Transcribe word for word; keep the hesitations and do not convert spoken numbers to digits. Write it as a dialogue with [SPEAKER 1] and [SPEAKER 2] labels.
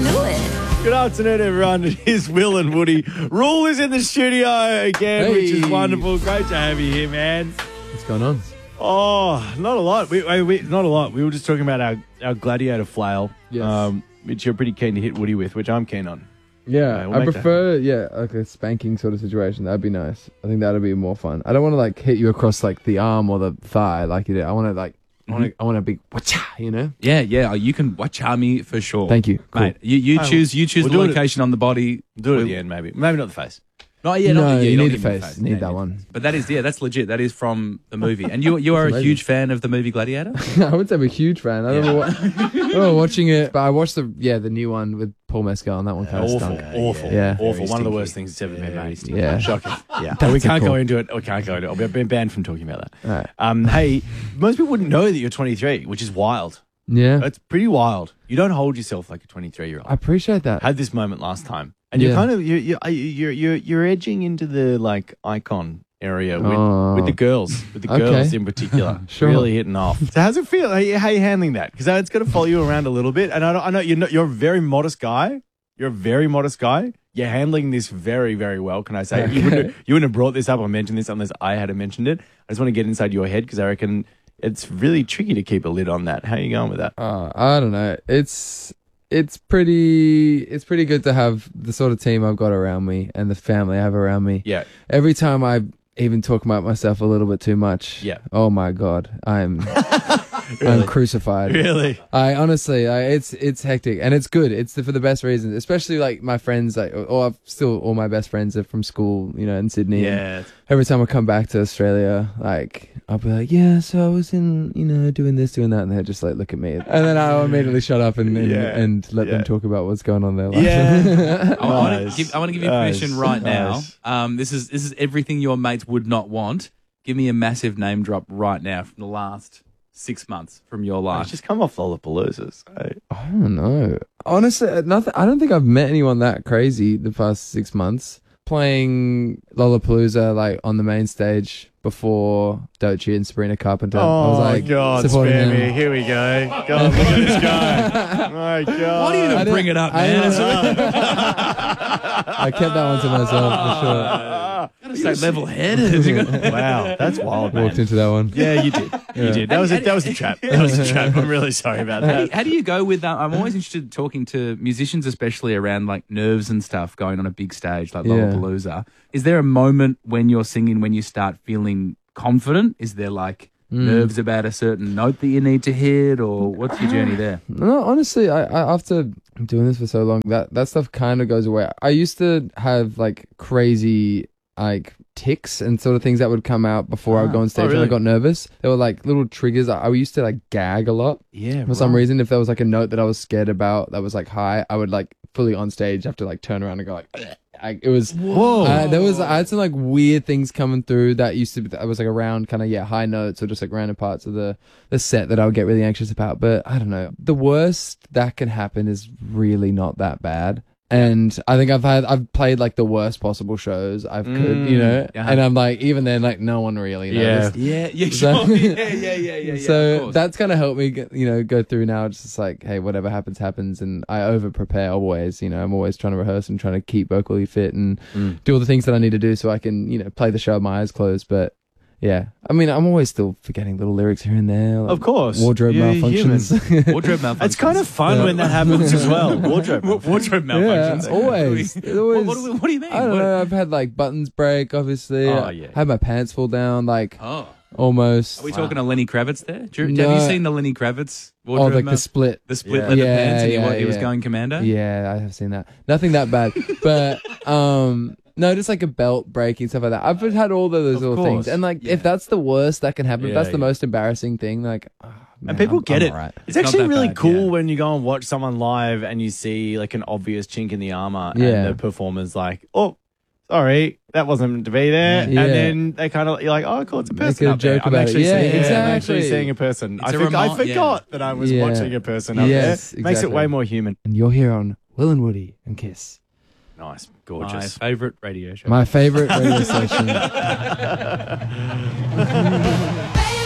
[SPEAKER 1] knew it.
[SPEAKER 2] Good afternoon, everyone. It is Will and Woody. Rule is in the studio again,
[SPEAKER 3] Hey.
[SPEAKER 2] which is wonderful. Great to have you here, man.
[SPEAKER 3] What's going on?
[SPEAKER 2] Oh, not a lot. We, we, we not a lot. We were just talking about our, our gladiator flail,
[SPEAKER 3] Yes.
[SPEAKER 2] um, which you're pretty keen to hit Woody with, which I'm keen on.
[SPEAKER 3] Yeah,
[SPEAKER 2] Yeah, we'll
[SPEAKER 3] I
[SPEAKER 2] make that
[SPEAKER 3] prefer, yeah, like a spanking sort of situation. That'd be nice. I think that'd be more fun. I don't want to like hit you across like the arm or the thigh like you did. I want to like, I want to, I want to be, whatcha, you know?
[SPEAKER 4] Yeah, yeah, you can watch me for sure.
[SPEAKER 3] Thank you. Cool.
[SPEAKER 4] Mate, you, you
[SPEAKER 2] Hey,
[SPEAKER 4] choose you choose
[SPEAKER 2] we'll
[SPEAKER 4] the
[SPEAKER 2] do it-
[SPEAKER 4] location on the body.
[SPEAKER 2] Do it at
[SPEAKER 4] We'll-
[SPEAKER 2] the end, maybe. Maybe not the face.
[SPEAKER 4] No, yeah,
[SPEAKER 3] No,
[SPEAKER 4] not the, yeah,
[SPEAKER 3] you
[SPEAKER 4] not
[SPEAKER 3] need the
[SPEAKER 4] even
[SPEAKER 3] face. Need
[SPEAKER 4] Yeah,
[SPEAKER 3] that
[SPEAKER 4] yeah.
[SPEAKER 3] one.
[SPEAKER 4] But that is, yeah, that's legit. That is from the movie. And you you are a
[SPEAKER 3] amazing.
[SPEAKER 4] huge fan of the movie Gladiator?
[SPEAKER 3] I would say I'm a huge fan. I remember, wa- I remember watching it, but I watched the, yeah, the new one with Paul Mescal and that one kind of
[SPEAKER 2] Awful,
[SPEAKER 3] stunk.
[SPEAKER 2] awful,
[SPEAKER 3] Yeah.
[SPEAKER 2] awful.
[SPEAKER 4] Very
[SPEAKER 2] One of the
[SPEAKER 4] stinky.
[SPEAKER 2] worst things that's ever been
[SPEAKER 4] Very
[SPEAKER 2] made.
[SPEAKER 4] stinky.
[SPEAKER 3] Yeah.
[SPEAKER 2] Shocking. Yeah,
[SPEAKER 3] That's
[SPEAKER 2] we
[SPEAKER 3] a
[SPEAKER 2] can't
[SPEAKER 3] cool-
[SPEAKER 2] go into it. We can't go into it. I've been banned from talking about that.
[SPEAKER 3] All right.
[SPEAKER 2] Um, hey, most people wouldn't know that you're twenty-three, which is wild.
[SPEAKER 3] Yeah.
[SPEAKER 2] That's pretty wild. You don't hold yourself like a twenty-three year old.
[SPEAKER 3] I appreciate that.
[SPEAKER 2] I had this moment last time, and you're
[SPEAKER 3] Yeah.
[SPEAKER 2] kind of you're you're you're you're, you're edging into the like icon area with,
[SPEAKER 3] Oh.
[SPEAKER 2] with the girls, with the
[SPEAKER 3] Okay.
[SPEAKER 2] girls in particular,
[SPEAKER 3] Sure.
[SPEAKER 2] really hitting off. So how's it feel? How you, how you handling that? Because it's going to follow you around a little bit, and I, don't, I know you're not, you're a very modest guy. You're a very modest guy. You're handling this very, very well. Can I say you, wouldn't have, you wouldn't have brought this up or mentioned this unless I had mentioned it. I just want to get inside your head because I reckon it's really tricky to keep a lid on that. How are you going with that?
[SPEAKER 3] Uh, I don't know. It's it's pretty it's pretty good to have the sort of team I've got around me and the family I have around me.
[SPEAKER 2] Yeah.
[SPEAKER 3] Every time I even talk about myself a little bit too much,
[SPEAKER 2] Yeah.
[SPEAKER 3] oh my god, I'm I'm crucified.
[SPEAKER 2] Really?
[SPEAKER 3] I honestly, I, it's it's hectic and it's good. It's the, for the best reasons. Especially like my friends, like, or I've still all my best friends are from school, you know, in Sydney. and
[SPEAKER 2] Yeah.
[SPEAKER 3] Every time I come back to Australia, like I'll be like, yeah, so I was in, you know, doing this, doing that, and they just like look at me, and then I'll immediately shut up and and,
[SPEAKER 2] Yeah.
[SPEAKER 3] and let
[SPEAKER 2] Yeah.
[SPEAKER 3] them talk about what's going on in their life.
[SPEAKER 2] Yeah.
[SPEAKER 4] I want
[SPEAKER 2] Nice.
[SPEAKER 4] to give I want to give you
[SPEAKER 2] Nice.
[SPEAKER 4] permission right
[SPEAKER 2] Nice.
[SPEAKER 4] now. Um, this is this is everything your mates would not want. Give me a massive name drop right now from the last six months from your
[SPEAKER 2] It's
[SPEAKER 4] life.
[SPEAKER 2] just come off Lollapaloozas. Right?
[SPEAKER 3] I don't know. Honestly, nothing. I don't think I've met anyone that crazy the past six months. Playing Lollapalooza like on the main stage before Doechii and Sabrina Carpenter. I was like,
[SPEAKER 2] Oh, God,
[SPEAKER 3] supporting
[SPEAKER 2] spare
[SPEAKER 3] them.
[SPEAKER 2] me. Here we go. God, look at this guy. My God.
[SPEAKER 4] Why do you
[SPEAKER 3] I
[SPEAKER 4] even
[SPEAKER 3] didn't-
[SPEAKER 4] bring it up,
[SPEAKER 3] I
[SPEAKER 4] man?
[SPEAKER 3] didn't- I kept that one to myself for sure.
[SPEAKER 4] Gotta stay level headed.
[SPEAKER 2] Wow, that's wild, man.
[SPEAKER 3] Walked into that one.
[SPEAKER 2] Yeah, you did. You
[SPEAKER 3] Yeah.
[SPEAKER 2] did. That was a, that was a trap. That was a trap. I'm really sorry about
[SPEAKER 4] How do, you,
[SPEAKER 2] that.
[SPEAKER 4] how do you go with that? I'm always interested in talking to musicians, especially around like nerves and stuff going on a big stage like
[SPEAKER 3] Yeah.
[SPEAKER 4] Lollapalooza. Is there a moment when you're singing when you start feeling confident? Is there like
[SPEAKER 3] Mm.
[SPEAKER 4] nerves about a certain note that you need to hit, or what's your journey there?
[SPEAKER 3] No, honestly, I, I after doing this for so long, that that stuff kind of goes away. I used to have like crazy like tics and sort of things that would come out before I would go on stage
[SPEAKER 2] Oh, really?
[SPEAKER 3] when I got nervous. They were like little triggers. I, I used to like gag a lot
[SPEAKER 2] Yeah,
[SPEAKER 3] for some reason. If there was like a note that I was scared about that was like high, I would like fully on stage have to like turn around and go like. I, it was
[SPEAKER 2] Whoa.
[SPEAKER 3] uh, there was I had some like weird things coming through that used to be I was like around kind of yeah high notes or just like random parts of the the set that I would get really anxious about. But I don't know, the worst that can happen is really not that bad. And I think I've had I've played like the worst possible shows I've could, you know,
[SPEAKER 4] yeah.
[SPEAKER 3] and I'm like even then like no one really
[SPEAKER 2] Yeah.
[SPEAKER 3] noticed.
[SPEAKER 4] Yeah, yeah,
[SPEAKER 3] So-
[SPEAKER 4] sure. yeah, yeah, yeah, yeah, yeah. of
[SPEAKER 3] So
[SPEAKER 4] course.
[SPEAKER 3] that's kind of helped me, get, you know, go through now. It's just like, hey, whatever happens, happens, and I over prepare always. You know, I'm always trying to rehearse and trying to keep vocally fit and
[SPEAKER 2] Mm.
[SPEAKER 3] do all the things that I need to do so I can, you know, play the show with my eyes closed. But yeah, I mean, I'm always still forgetting little lyrics here and there. Like
[SPEAKER 2] Of course.
[SPEAKER 3] wardrobe
[SPEAKER 2] You're
[SPEAKER 3] malfunctions.
[SPEAKER 4] wardrobe malfunctions.
[SPEAKER 2] It's kind of fun
[SPEAKER 3] Yeah.
[SPEAKER 2] when that happens as well. Wardrobe.
[SPEAKER 4] Wa- wardrobe
[SPEAKER 3] yeah,
[SPEAKER 4] malfunctions.
[SPEAKER 3] always. It always
[SPEAKER 4] What, what, do we- what do you mean?
[SPEAKER 3] I don't
[SPEAKER 4] What-
[SPEAKER 3] know. I've had like buttons break, obviously.
[SPEAKER 2] Oh,
[SPEAKER 3] I
[SPEAKER 2] yeah.
[SPEAKER 3] had my pants fall down, like
[SPEAKER 4] Oh,
[SPEAKER 3] almost.
[SPEAKER 4] are we talking to Lenny Kravitz there? Do you,
[SPEAKER 3] No.
[SPEAKER 4] Have you seen the Lenny Kravitz
[SPEAKER 3] Oh,
[SPEAKER 4] wardrobe
[SPEAKER 3] like
[SPEAKER 4] mal-
[SPEAKER 3] the split.
[SPEAKER 4] the split
[SPEAKER 2] Yeah.
[SPEAKER 4] leather
[SPEAKER 3] Yeah,
[SPEAKER 4] pants, and he,
[SPEAKER 3] yeah,
[SPEAKER 4] wa- he was
[SPEAKER 3] yeah.
[SPEAKER 4] going commando?
[SPEAKER 3] Yeah, I have seen that. Nothing that bad, but um, no, just like a belt breaking stuff like that. I've had all of those
[SPEAKER 2] Of
[SPEAKER 3] little
[SPEAKER 2] course.
[SPEAKER 3] things, and like
[SPEAKER 4] Yeah.
[SPEAKER 3] if that's the worst that can happen, if
[SPEAKER 2] Yeah,
[SPEAKER 3] that's the
[SPEAKER 2] yeah.
[SPEAKER 3] most embarrassing thing, like, oh, man,
[SPEAKER 2] And people
[SPEAKER 3] I'm-
[SPEAKER 2] get
[SPEAKER 3] I'm
[SPEAKER 2] it.
[SPEAKER 3] alright.
[SPEAKER 2] It's,
[SPEAKER 4] It's not
[SPEAKER 2] actually
[SPEAKER 4] that
[SPEAKER 2] really
[SPEAKER 4] bad,
[SPEAKER 2] cool
[SPEAKER 4] yeah.
[SPEAKER 2] when you go and watch someone live and you see like an obvious chink in the armor
[SPEAKER 3] Yeah.
[SPEAKER 2] and the performer's like, oh, sorry, that wasn't meant to be there.
[SPEAKER 3] Yeah.
[SPEAKER 2] And then they kind of, you're like, oh, cool, it's a
[SPEAKER 3] Make
[SPEAKER 2] person
[SPEAKER 3] a
[SPEAKER 2] up there.
[SPEAKER 3] joke
[SPEAKER 2] I'm
[SPEAKER 3] about it.
[SPEAKER 2] actually
[SPEAKER 3] Yeah,
[SPEAKER 2] seeing, I'm actually
[SPEAKER 3] exactly.
[SPEAKER 2] seeing a person.
[SPEAKER 4] It's
[SPEAKER 2] I,
[SPEAKER 4] a
[SPEAKER 2] think, I
[SPEAKER 4] remi-
[SPEAKER 2] forgot that I was
[SPEAKER 3] Yeah.
[SPEAKER 2] watching a person up
[SPEAKER 3] Yes,
[SPEAKER 2] there. Makes it
[SPEAKER 3] exactly.
[SPEAKER 2] way more human.
[SPEAKER 3] And you're here on Will and Woody and Kiss,
[SPEAKER 2] Nice.
[SPEAKER 4] My
[SPEAKER 2] Gorgeous.
[SPEAKER 4] favourite radio show.
[SPEAKER 3] my favorite radio station.